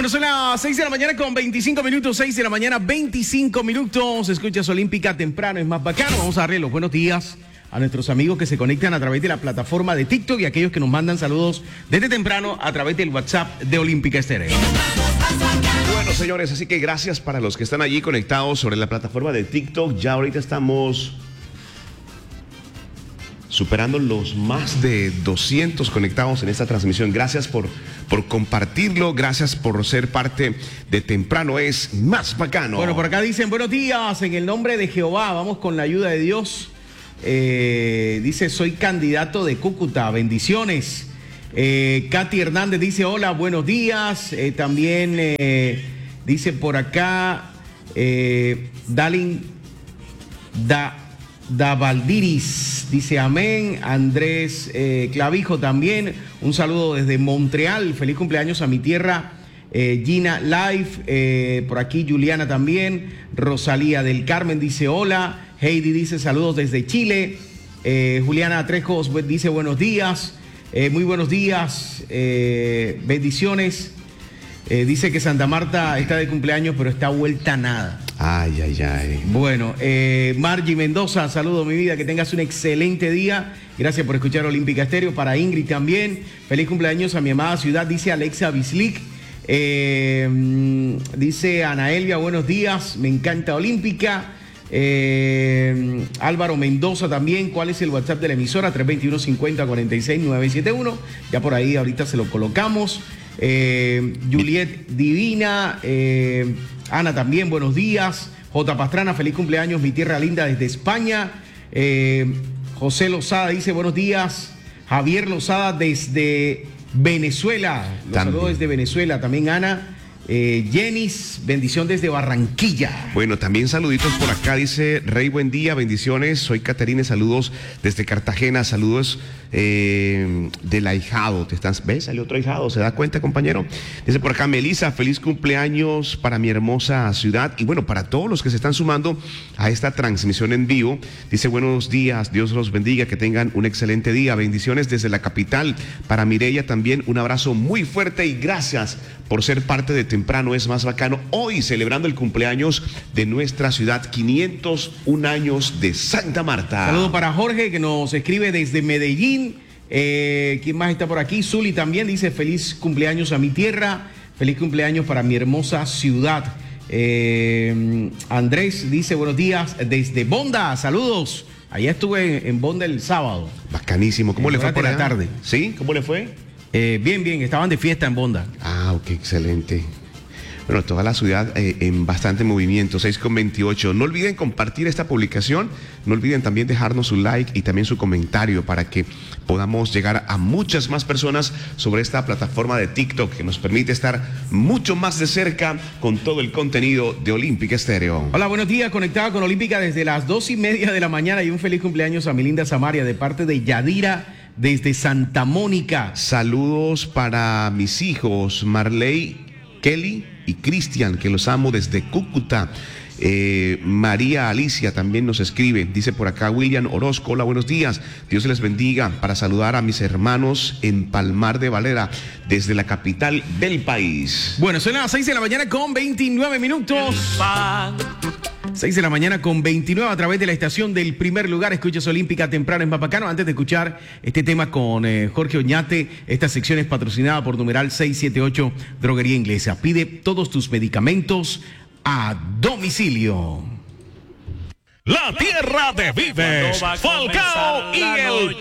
Bueno, son las 6 de la mañana con 25 minutos, 6 de la mañana, 25 minutos. Escuchas Olímpica temprano, es más bacano. Vamos a darle los buenos días a nuestros amigos que se conectan a través de la plataforma de TikTok y a aquellos que nos mandan saludos desde temprano a través del WhatsApp de Olímpica Estéreo. Bueno, señores, así que gracias para los que están allí conectados sobre la plataforma de TikTok. Ya ahorita estamos superando los más de 200 conectados en esta transmisión. Gracias por compartirlo, gracias por ser parte de Temprano es más bacano. Bueno, por acá dicen, buenos días, en el nombre de Jehová, vamos con la ayuda de Dios. Dice, soy candidato de Cúcuta, bendiciones. Katy Hernández dice, hola, buenos días. También dice por acá, Dalin Davaldiris dice amén. Andrés Clavijo también, un saludo desde Montreal, feliz cumpleaños a mi tierra. Gina Live, por aquí Juliana también. Rosalía del Carmen dice hola. Heidi dice saludos desde Chile. Juliana Trejos dice buenos días. Muy buenos días, bendiciones. Dice que Santa Marta está de cumpleaños, pero está vuelta a nada. Ay, ay, ay. Bueno, Margie Mendoza, saludo mi vida, que tengas un excelente día. Gracias por escuchar Olímpica Estéreo. Para Ingrid también, feliz cumpleaños a mi amada ciudad, dice Alexa Bislik. Dice Ana Elvia, buenos días, me encanta Olímpica. Álvaro Mendoza también, ¿cuál es el WhatsApp de la emisora? 321-50-46-971. Ya por ahí ahorita se lo colocamos. Juliet Divina, Ana también, buenos días. J. Pastrana, feliz cumpleaños, mi tierra linda desde España. José Lozada dice buenos días. Javier Lozada desde Venezuela, los saludos desde Venezuela. También Ana. Jenis, bendición desde Barranquilla. Bueno, también saluditos por acá, dice Rey, buen día, bendiciones, soy Caterine, saludos desde Cartagena, saludos del ahijado. ¿Ves? Salió otro ahijado, ¿se da cuenta, compañero? Dice por acá Melissa, feliz cumpleaños para mi hermosa ciudad. Y bueno, para todos los que se están sumando a esta transmisión en vivo, dice buenos días, Dios los bendiga, que tengan un excelente día, bendiciones desde la capital. Para Mireya también un abrazo muy fuerte y gracias por ser parte de Temprano es más bacano. Hoy celebrando el cumpleaños de nuestra ciudad, 501 años de Santa Marta. Saludos para Jorge que nos escribe desde Medellín. ¿Quién más está por aquí? Zuli también dice feliz cumpleaños a mi tierra, feliz cumpleaños para mi hermosa ciudad. Andrés dice buenos días desde Bonda, saludos. Allá estuve en Bonda el sábado. Bacanísimo. ¿Cómo le fue por la allá? tarde? ¿Sí? ¿Cómo le fue? Bien, estaban de fiesta en Bonda. Ah, ok, excelente. Bueno, toda la ciudad en bastante movimiento, 6:28. No olviden compartir esta publicación, no olviden también dejarnos su like y también su comentario para que podamos llegar a muchas más personas sobre esta plataforma de TikTok que nos permite estar mucho más de cerca con todo el contenido de Olímpica Estéreo. Hola, buenos días, conectada con Olímpica desde las 2:30 de la mañana y un feliz cumpleaños a mi linda Samaria de parte de Yadira desde Santa Mónica. Saludos para mis hijos Marley, Kelly y Cristian, que los amo desde Cúcuta. María Alicia también nos escribe, dice por acá William Orozco, hola, buenos días, Dios les bendiga, para saludar a mis hermanos en Palmar de Valera, desde la capital del país. Bueno, son las 6 de la mañana con 29 minutos. 6 de la mañana con 29 a través de la estación del primer lugar. Escuchas Olímpica temprano en Mapacano. Antes de escuchar este tema con Jorge Oñate, esta sección es patrocinada por numeral 678 Droguería Inglesa. Pide todos tus medicamentos a domicilio. La tierra de Vives, Falcao y el